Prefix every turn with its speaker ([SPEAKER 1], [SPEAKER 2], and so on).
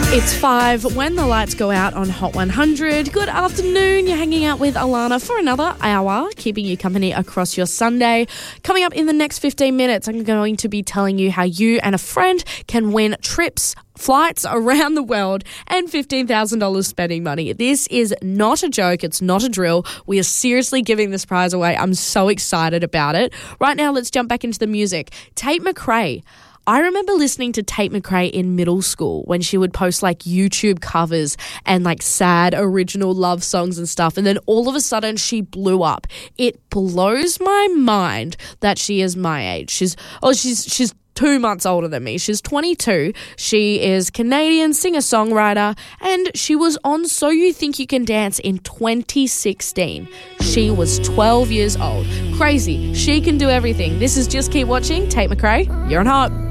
[SPEAKER 1] It's 5 when the lights go out on Hot 100. Good afternoon. You're hanging out with Alana for another hour, keeping you company across your Sunday. Coming up in the next 15 minutes, I'm going to be telling you how you and a friend can win trips, flights around the world, and $15,000 spending money. This is not a joke. It's not a drill. We are seriously giving this prize away. I'm so excited about it. Right now, let's jump back into the music. Tate McRae. I remember listening to Tate McRae in middle school when she would post like YouTube covers and like sad original love songs and stuff. And then all of a sudden she blew up. It blows my mind that she is my age. She's 2 months older than me. She's 22. She is Canadian singer-songwriter, and she was on So You Think You Can Dance in 2016. She was 12 years old. Crazy. She can do everything. This is Just Keep Watching. Tate McRae, you're on Hot.